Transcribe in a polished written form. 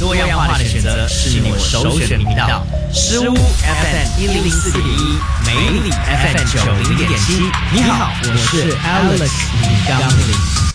多样化的选择是你我首选频道。诗屋 FM104.1，美里 FM90.7。你好，我是 Alex 李刚林。